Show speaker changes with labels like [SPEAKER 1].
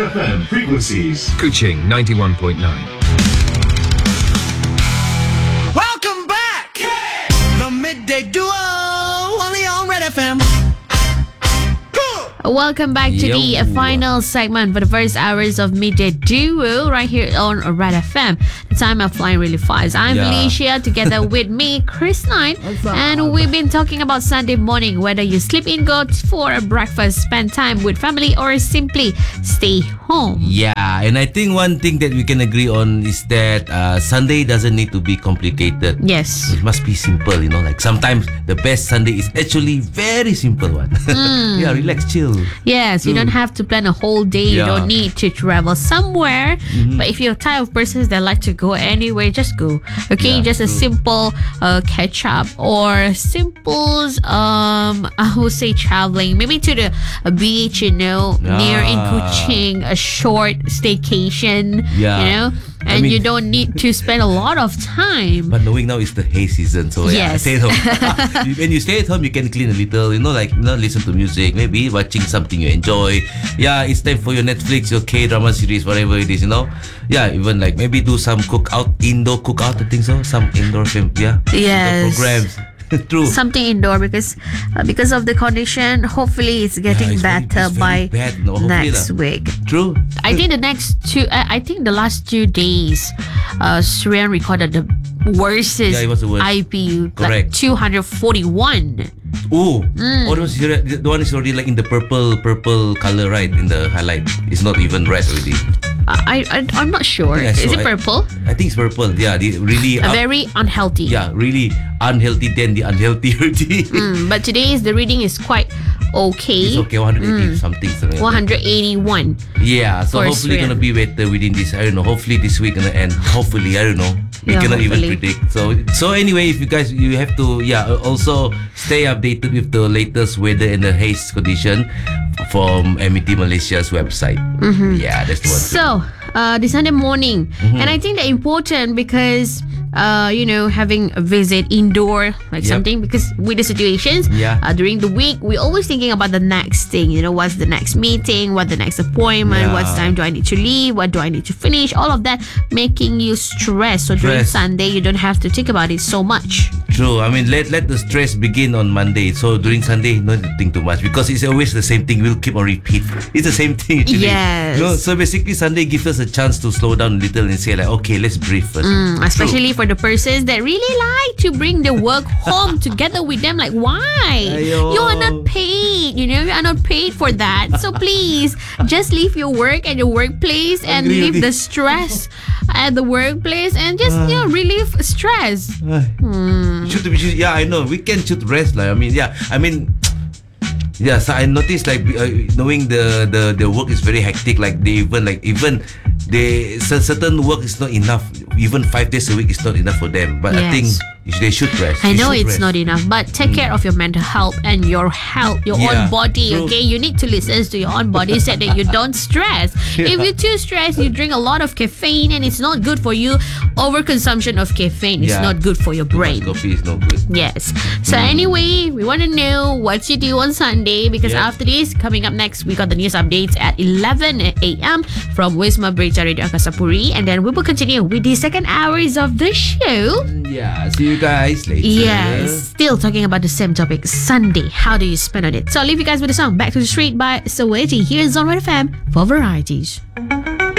[SPEAKER 1] FM frequencies.
[SPEAKER 2] Kuching 91.9.
[SPEAKER 3] Welcome back! The Midday Duo, only on Red FM.
[SPEAKER 4] Welcome back to the final segment for the first hours of Midday Duo right here on Red FM. The time of flying really fast. I'm Felicia, together with me, Chris Knight, and we've been talking about Sunday morning, whether you sleep in, go for a breakfast, spend time with family, or simply stay home.
[SPEAKER 5] Yeah, and I think one thing that we can agree on is that Sunday doesn't need to be complicated.
[SPEAKER 4] Yes.
[SPEAKER 5] It must be simple, like sometimes the best Sunday is actually very simple one. Yeah, relax, chill.
[SPEAKER 4] Yes, you don't have to plan a whole day. You don't need to travel somewhere. But if you're a type of persons that like to go anywhere, just go. Okay, just a simple catch up or simple, I would say traveling. Maybe to the beach, near in Kuching, a short staycation, and you don't need to spend a lot of time.
[SPEAKER 5] But knowing now it's the hay season, so stay at home. When you stay at home, you can clean a little, listen to music, maybe watching something you enjoy. Yeah, it's time for your Netflix, your K-drama series, whatever it is, Yeah, even like maybe do some indoor cookout, I think so. Some indoor film,
[SPEAKER 4] Yes.
[SPEAKER 5] Indoor programs. True.
[SPEAKER 4] Something indoor because of the condition. Hopefully, it's getting better by next week.
[SPEAKER 5] True.
[SPEAKER 4] I think the last 2 days, Surian recorded the worst
[SPEAKER 5] it was the worst.
[SPEAKER 4] IPU,
[SPEAKER 5] correct.
[SPEAKER 4] like 241.
[SPEAKER 5] Oh, the one is already like in the purple color, right? In the highlight, it's not even red already.
[SPEAKER 4] I'm not sure. Is it purple?
[SPEAKER 5] I think it's purple. Yeah, really
[SPEAKER 4] very unhealthy.
[SPEAKER 5] Yeah, really unhealthy than the unhealthy already.
[SPEAKER 4] But today's the reading is quite okay.
[SPEAKER 5] It's okay, 180 something.
[SPEAKER 4] 181.
[SPEAKER 5] Yeah, so hopefully gonna be better within this. I don't know. Hopefully this week gonna end. Hopefully, I don't know. We cannot even predict. So anyway, if you have to also stay updated with the latest weather and the haze condition from MET Malaysia's website. Yeah, that's the one.
[SPEAKER 4] So the Sunday morning, and I think they're important because having a visit indoor, something, because with the situations during the week, we're always thinking about the next thing. What's the next meeting, what the next appointment, what time do I need to leave, what do I need to finish, all of that making you stressed. So during Sunday, you don't have to think about it so much.
[SPEAKER 5] True. I mean, let the stress begin on Monday. So during Sunday, not to think too much, because it's always the same thing. We'll keep on repeat. It's the same thing actually.
[SPEAKER 4] Yes.
[SPEAKER 5] So basically, Sunday gives us a chance to slow down a little and say okay, let's breathe first.
[SPEAKER 4] Especially for the persons that really like to bring the work home together with them. Like, why? You are not paid. You are not paid for that. So please, just leave your work at your workplace and leave the stress at the workplace and just relieve stress.
[SPEAKER 5] I know. Weekend should rest. So I noticed knowing the work is very hectic. Certain work is not enough. Even 5 days a week is not enough for them. But I think they should rest.
[SPEAKER 4] I know it's not enough, but take care of your mental health and your health, your own body. True. Okay, you need to listen to your own body so that you don't stress. If you're too stressed, you drink a lot of caffeine, and it's not good for you. Overconsumption of caffeine is not good for your brain.
[SPEAKER 5] Coffee is not good.
[SPEAKER 4] Yes. So anyway, we want to know what you do on Sunday, because after this, coming up next, we got the news updates at 11 a.m. from Wisma Berita Radio Angkasa Puri, and then we will continue with the second hours of the show.
[SPEAKER 5] Yeah, see you guys later.
[SPEAKER 4] Yes, still talking about the same topic, Sunday. How do you spend on it? So I'll leave you guys with a song, Back to the Street by Saweetie. Here's on Red FM for varieties.